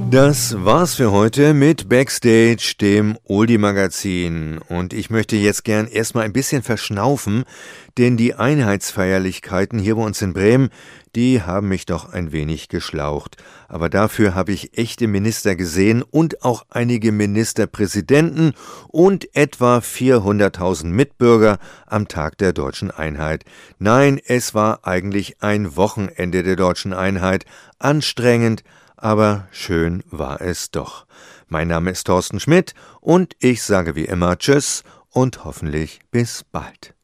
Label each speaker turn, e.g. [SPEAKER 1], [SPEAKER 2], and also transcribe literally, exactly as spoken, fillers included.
[SPEAKER 1] Das war's für heute mit Backstage, dem Oldie-Magazin. Und ich möchte jetzt gern erstmal ein bisschen verschnaufen, denn die Einheitsfeierlichkeiten hier bei uns in Bremen, die haben mich doch ein wenig geschlaucht. Aber dafür habe ich echte Minister gesehen und auch einige Ministerpräsidenten und etwa vierhunderttausend Mitbürger am Tag der Deutschen Einheit. Nein, es war eigentlich ein Wochenende der Deutschen Einheit. Anstrengend, aber schön war es doch. Mein Name ist Thorsten Schmidt und ich sage wie immer Tschüss und hoffentlich bis bald.